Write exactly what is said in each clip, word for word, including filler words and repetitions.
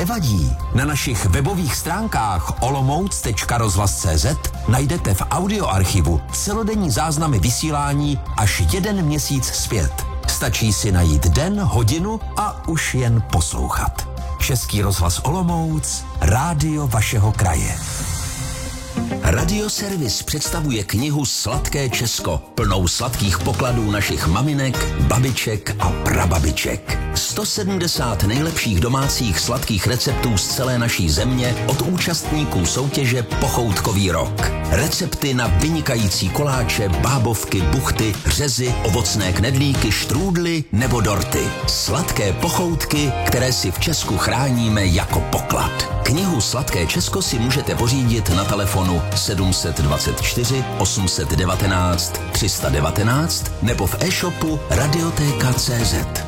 nevadí. Na našich webových stránkách olomouc tečka rozhlas tečka cé zet najdete v audioarchivu celodenní záznamy vysílání až jeden měsíc zpět. Stačí si najít den, hodinu a už jen poslouchat. Český rozhlas Olomouc, rádio vašeho kraje. Radioservis představuje knihu Sladké Česko, plnou sladkých pokladů našich maminek, babiček a prababiček. sto sedmdesát nejlepších domácích sladkých receptů z celé naší země od účastníků soutěže Pochoutkový rok. Recepty na vynikající koláče, bábovky, buchty, řezy, ovocné knedlíky, štrůdly nebo dorty. Sladké pochoutky, které si v Česku chráníme jako poklad. Knihu Sladké Česko si můžete pořídit na telefonu sedm set dvacet čtyři osm set devatenáct tři sta devatenáct nebo v e-shopu radioteka tečka cé zet.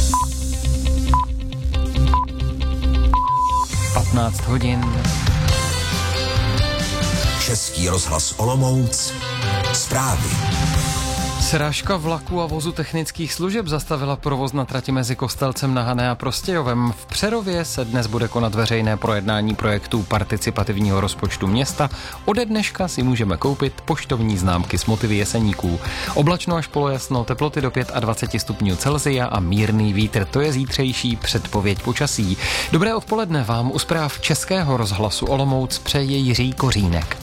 patnáct hodin. Český rozhlas Olomouc. Zprávy. Srážka vlaků a vozu technických služeb zastavila provoz na trati mezi Kostelcem na Hané a Prostějovem. V Přerově se dnes bude konat veřejné projednání projektů participativního rozpočtu města. Ode dneška si můžeme koupit poštovní známky s motivy Jeseníků. Oblačno až polojasno, teploty do dvacet pět stupňů Celsia a mírný vítr. To je zítřejší předpověď počasí. Dobré odpoledne vám u zpráv Českého rozhlasu Olomouc přeje Jiří Kořínek.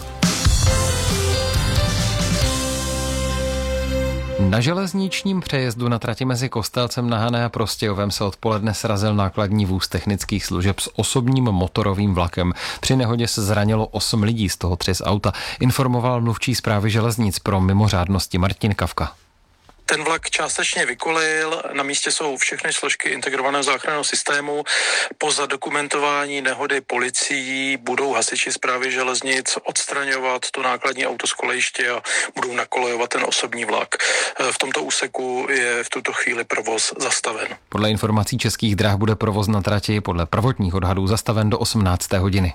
Na železničním přejezdu na trati mezi Kostelcem na Hané a Prostějovem se odpoledne srazil nákladní vůz technických služeb s osobním motorovým vlakem. Při nehodě se zranilo osm lidí, z toho tři z auta, informoval mluvčí správy železnic pro mimořádnosti Martin Kavka. Ten vlak částečně vykolil, na místě jsou všechny složky integrovaného záchranného systému. Po zadokumentování nehody policií budou hasiči správy železnic odstraňovat to nákladní auto z kolejiště a budou nakolejovat ten osobní vlak. V tomto úseku je v tuto chvíli provoz zastaven. Podle informací Českých drah bude provoz na trati podle prvotních odhadů zastaven do osmnácté hodiny.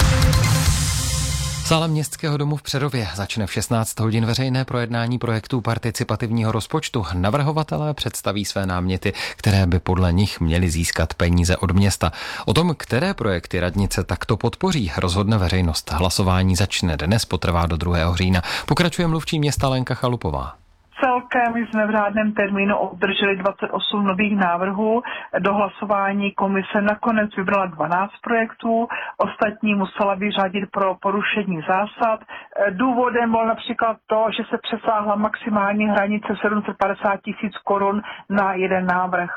V sále Městského domu v Přerově začne v šestnáct hodin veřejné projednání projektů participativního rozpočtu. Navrhovatelé představí své náměty, které by podle nich měly získat peníze od města. O tom, které projekty radnice takto podpoří, rozhodne veřejnost. Hlasování začne dnes, potrvá do druhého října. Pokračuje mluvčí města Lenka Chalupová. Celkem jsme v řádném termínu obdrželi dvacet osm nových návrhů. Do hlasování komise nakonec vybrala dvanáct projektů, ostatní musela vyřadit pro porušení zásad. Důvodem bylo například to, že se přesáhla maximální hranice sedm set padesát tisíc korun na jeden návrh.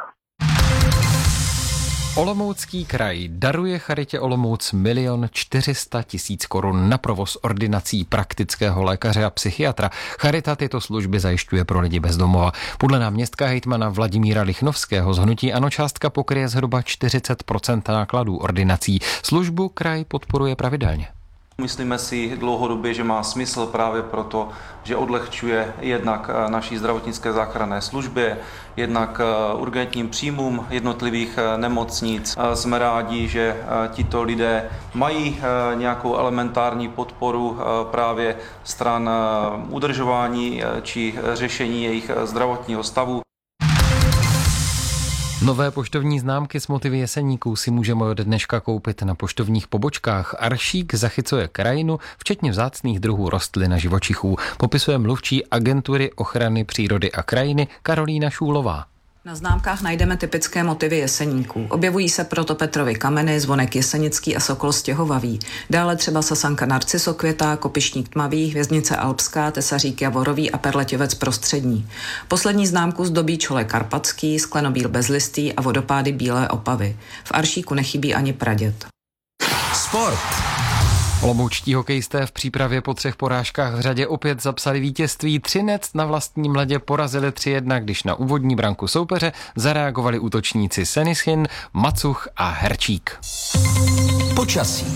Olomoucký kraj daruje charitě Olomouc milion čtyři sta tisíc korun na provoz ordinací praktického lékaře a psychiatra. Charita tyto služby zajišťuje pro lidi bez domova. Podle náměstka hejtmana Vladimíra Lichnovského z hnutí ANO částka pokryje zhruba čtyřicet procent nákladů ordinací. Službu kraj podporuje pravidelně. Myslíme si dlouhodobě, že má smysl právě proto, že odlehčuje jednak naší zdravotnické záchranné službě, jednak urgentním příjmům jednotlivých nemocnic. Jsme rádi, že tito lidé mají nějakou elementární podporu právě stran udržování či řešení jejich zdravotního stavu. Nové poštovní známky s motivy Jeseníků si můžeme od dneška koupit na poštovních pobočkách. Aršík zachycuje krajinu, včetně vzácných druhů rostlin a živočichů, popisuje mluvčí agentury ochrany přírody a krajiny Karolína Šůlová. Na známkách najdeme typické motivy Jeseníků. Objevují se proto Petrovy kameny, zvonek jesenický a sokol stěhovavý. Dále třeba sasanka narcisokvětá, kopišník tmavý, hvězdnice alpská, tesařík javorový a perletěvec prostřední. Poslední známku zdobí čole karpatský, sklenobíl bezlistý a vodopády bílé opavy. V Aršíku nechybí ani praděd. Sport. Olomoučtí hokejisté v přípravě po třech porážkách v řadě opět zapsali vítězství. Třinec na vlastním ledě porazili tři jedna, když na úvodní branku soupeře zareagovali útočníci Senischin, Macuch a Herčík. Počasí.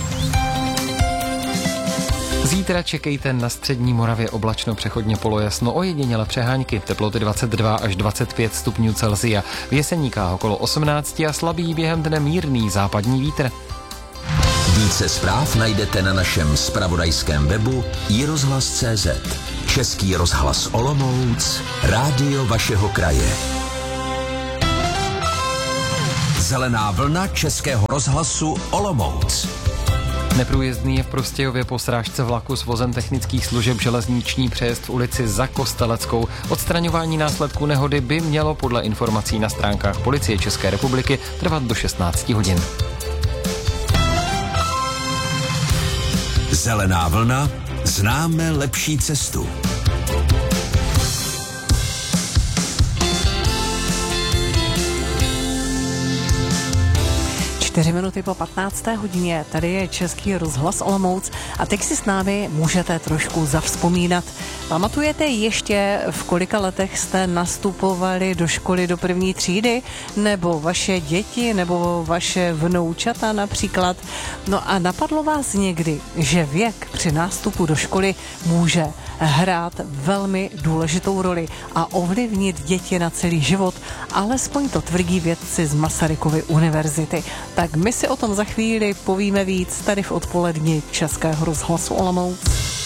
Zítra čekejte na střední Moravě oblačno, přechodně polojasno, ojediněle přehánky, teploty dvacet dva až dvacet pět stupňů Celsia. V Jeseníkách okolo osmnáct a slabý během dne mírný západní vítr. Více zpráv najdete na našem zpravodajském webu i rozhlas tečka cé zet. Český rozhlas Olomouc, rádio vašeho kraje. Zelená vlna Českého rozhlasu Olomouc. Neprůjezdný je v Prostějově po srážce vlaku s vozem technických služeb železniční přejezd v ulici Za Kosteleckou. Odstraňování následků nehody by mělo podle informací na stránkách Policie České republiky trvat do šestnáct hodin. Zelená vlna. Známe lepší cestu. Čtyři minuty po patnácté hodině, tady je Český rozhlas Olomouc a teď si s námi můžete trošku zavzpomínat. Pamatujete ještě, v kolika letech jste nastupovali do školy do první třídy? Nebo vaše děti, nebo vaše vnoučata například? No a napadlo vás někdy, že věk při nástupu do školy může hrát velmi důležitou roli a ovlivnit děti na celý život, alespoň to tvrdí vědci z Masarykovy univerzity. Tak my si o tom za chvíli povíme víc tady v odpoledni Českého rozhlasu Olomouc.